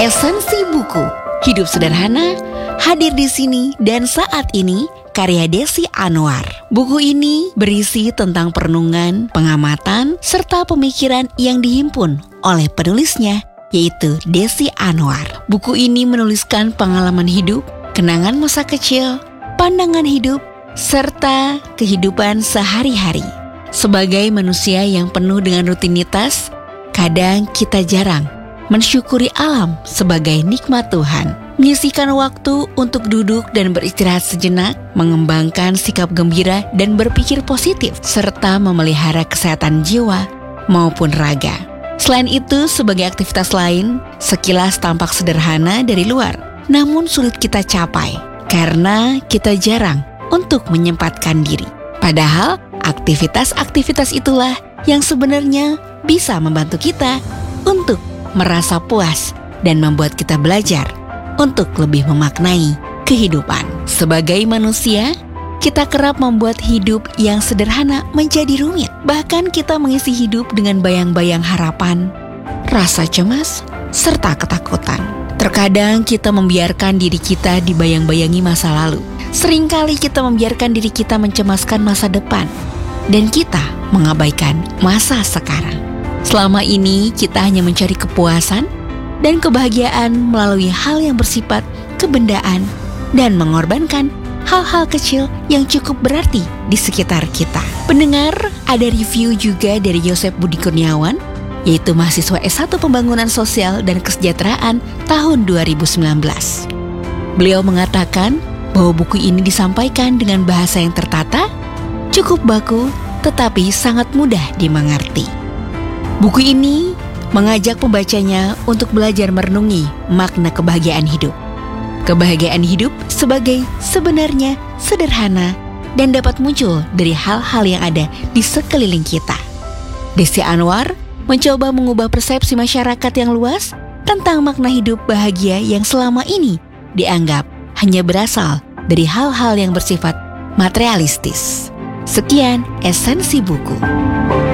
Esensi buku Hidup Sederhana hadir di sini dan saat ini karya Desi Anwar. Buku ini berisi tentang perenungan, pengamatan, serta pemikiran yang dihimpun oleh penulisnya, yaitu Desi Anwar. Buku ini menuliskan pengalaman hidup, kenangan masa kecil, pandangan hidup, serta kehidupan sehari-hari. Sebagai manusia yang penuh dengan rutinitas, kadang kita jarang mensyukuri alam sebagai nikmat Tuhan. Menyisihkan waktu untuk duduk dan beristirahat sejenak, mengembangkan sikap gembira dan berpikir positif, serta memelihara kesehatan jiwa maupun raga. Selain itu, sebagai aktivitas lain, sekilas tampak sederhana dari luar, namun sulit kita capai karena kita jarang untuk menyempatkan diri. Padahal, aktivitas-aktivitas itulah yang sebenarnya bisa membantu kita untuk merasa puas dan membuat kita belajar untuk lebih memaknai kehidupan. Sebagai manusia, kita kerap membuat hidup yang sederhana menjadi rumit. Bahkan kita mengisi hidup dengan bayang-bayang harapan, rasa cemas, serta ketakutan. Terkadang kita membiarkan diri kita dibayang-bayangi masa lalu. Seringkali kita membiarkan diri kita mencemaskan masa depan, dan kita mengabaikan masa sekarang. Selama ini kita hanya mencari kepuasan dan kebahagiaan melalui hal yang bersifat kebendaan dan mengorbankan hal-hal kecil yang cukup berarti di sekitar kita. Pendengar, ada review juga dari Yosef Budi Kurniawan, yaitu mahasiswa S1 Pembangunan Sosial dan Kesejahteraan tahun 2019. Beliau mengatakan bahwa buku ini disampaikan dengan bahasa yang tertata, cukup baku, tetapi sangat mudah dimengerti. Buku ini mengajak pembacanya untuk belajar merenungi makna kebahagiaan hidup. Kebahagiaan hidup sebagai sebenarnya sederhana dan dapat muncul dari hal-hal yang ada di sekeliling kita. Desi Anwar mencoba mengubah persepsi masyarakat yang luas tentang makna hidup bahagia yang selama ini dianggap hanya berasal dari hal-hal yang bersifat materialistis. Sekian esensi buku.